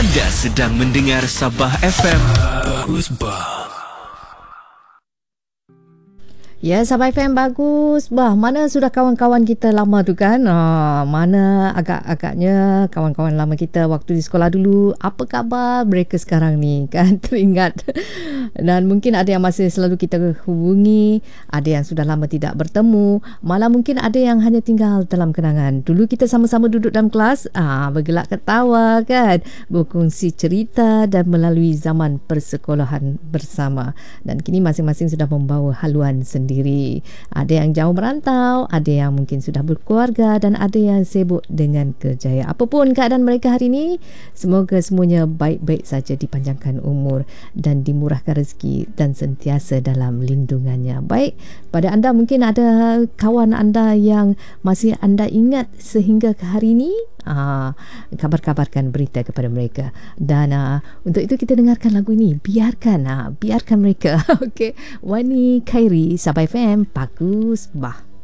Anda sedang mendengar Sabah FM. Bagus bah. Ya, Sabah FM bagus. Mana sudah kawan-kawan kita lama tu kan? Mana agak-agaknya kawan-kawan lama kita waktu di sekolah dulu. Apa khabar mereka sekarang ni kan? Teringat. Dan mungkin ada yang masih selalu kita hubungi. Ada yang sudah lama tidak bertemu. Malah mungkin ada yang hanya tinggal dalam kenangan. Dulu kita sama-sama duduk dalam kelas. Bergelak ketawa kan? Berkongsi cerita dan melalui zaman persekolahan bersama. Dan kini masing-masing sudah membawa haluan sendiri. Ada yang jauh merantau, ada yang mungkin sudah berkeluarga dan ada yang sibuk dengan kerjaya. Apapun keadaan mereka hari ini, semoga semuanya baik-baik saja, dipanjangkan umur dan dimurahkan rezeki dan sentiasa dalam lindungannya. Baik, pada anda mungkin ada kawan anda yang masih anda ingat sehingga ke hari ini, kabar-kabarkan berita kepada mereka. Dan untuk itu kita dengarkan lagu ini. Biarkan mereka. Okey, Wani Khairi, Sabah FM, bagus bah.